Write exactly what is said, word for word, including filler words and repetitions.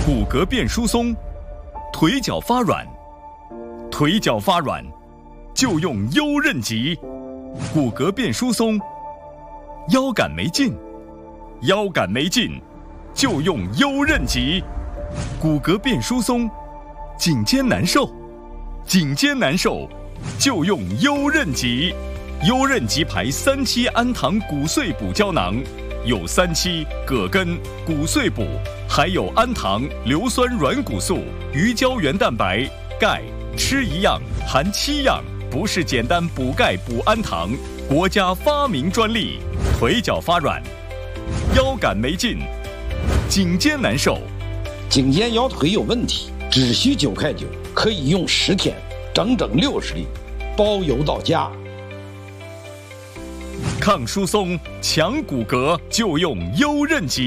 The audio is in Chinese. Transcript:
骨骼变疏松，腿脚发软，腿脚发软就用优韧脊；骨骼变疏松，腰杆没劲，腰杆没劲就用优韧脊；骨骼变疏松，颈肩难受，颈肩难受就用优韧脊。优韧脊牌三七氨糖骨碎补胶囊，有三七、葛根、骨碎补，还有氨糖、硫酸软骨素、鱼胶原蛋白、钙，吃一样含七样，不是简单补钙补氨糖，国家发明专利。腿脚发软，腰杆没劲，颈肩难受， 颈肩腰腿有问题，只需九块九，可以用十天，整整六十粒，包邮到家。 抗疏松、强骨骼就用优韧脊。